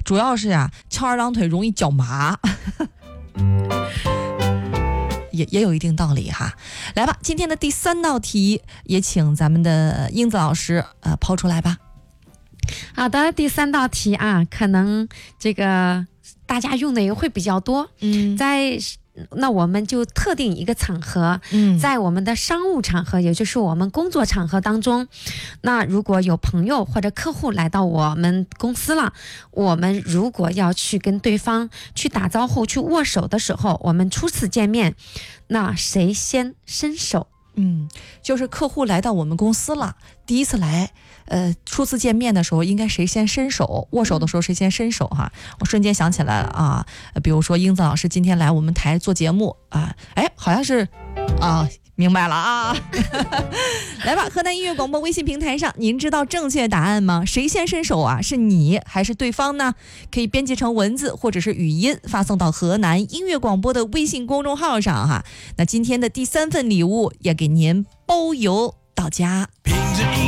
主要是呀，翘二郎腿容易脚麻。也有一定道理哈。来吧，今天的第3道题也请咱们的英子老师抛出来吧。 好的，第3道题啊，可能这个大家用的也会比较多。那我们就特定一个场合，在我们的商务场合，也就是我们工作场合当中，那如果有朋友或者客户来到我们公司了，我们如果要去跟对方去打招呼、去握手的时候，我们初次见面，那谁先伸手？ 就是客户来到我们公司了，第一次来，初次见面的时候，应该谁先伸手？握手的时候谁先伸手哈？我瞬间想起来了啊，比如说英子老师今天来我们台做节目啊，好像是啊。明白了啊。来吧，河南音乐广播微信平台上，您知道正确答案吗？谁先伸手啊？是你还是对方呢？可以编辑成文字或者是语音发送到河南音乐广播的微信公众号上哈。那今天的第3份礼物也给您包邮到家。